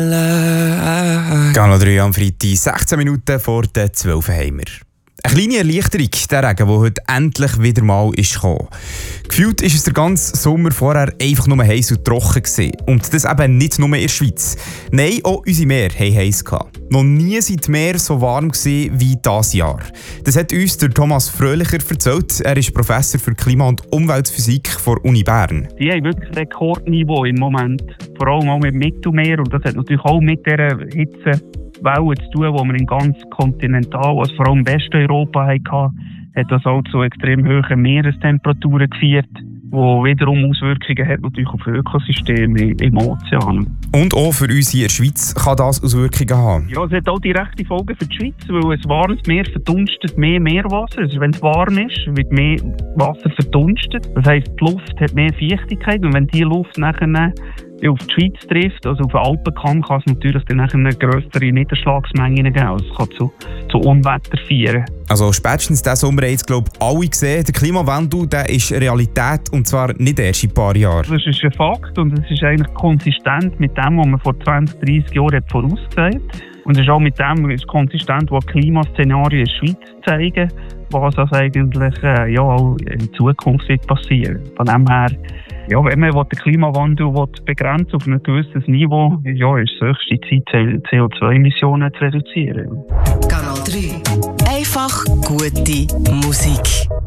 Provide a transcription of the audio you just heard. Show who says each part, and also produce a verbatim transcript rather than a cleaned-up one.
Speaker 1: Kanal drei am Freitag, sechzehn Minuten vor der zwölf haben wir. Eine kleine Erleichterung, der Regen, der heute endlich wieder mal ist gekommen. Gefühlt war es der ganze Sommer vorher einfach nur heiß und trocken gewesen. Und das eben nicht nur in der Schweiz. Nein, auch unsere Meere hatten heiß gehabt. Noch nie sind die Meere so warm gewesen wie dieses Jahr. Das hat uns der Thomas Fröhlicher erzählt. Er ist Professor für Klima- und Umweltphysik von der Uni Bern.
Speaker 2: Die haben wirklich Rekordniveau im Moment. Vor allem auch mit dem Mittelmeer. Und das hat natürlich auch mit dieser Hitze Wellen zu tun, die wir in ganz kontinental, also vor allem im Westeuropa hatten, hat das auch zu extrem hohen Meerestemperaturen geführt, wo wiederum Auswirkungen hat natürlich auf Ökosysteme im Ozean.
Speaker 1: Und auch für uns hier in der Schweiz kann das Auswirkungen haben?
Speaker 2: Ja, es hat auch direkte Folgen für die Schweiz, weil ein warmes Meer verdunstet mehr Meerwasser. Also wenn es warm ist, wird mehr Wasser verdunstet. Das heisst, die Luft hat mehr Feuchtigkeit und wenn diese Luft nachher auf die Schweiz trifft, also auf den Alpenkamm, kann es natürlich dann eine grössere Niederschlagsmengen geben. Also es kann zu, zu Unwetter führen.
Speaker 1: Also spätestens diesen Sommer haben jetzt, glaube ich, alle gesehen, der Klimawandel der ist Realität und zwar nicht erst in ein paar Jahren.
Speaker 2: Das ist ein Fakt und es ist eigentlich konsistent mit dem, was man vor zwanzig, dreissig Jahren vorausgesagt hat. Und es ist auch mit dem ist konsistent, was Klimaszenarien in der Schweiz zeigen, was das eigentlich äh, ja, auch in Zukunft wird passieren. Von dem her, ja, wenn man den Klimawandel begrenzen auf ein gewisses Niveau, ja, ist es höchste Zeit, C O zwei Emissionen zu reduzieren.
Speaker 3: Kanal drei. Einfach gute Musik.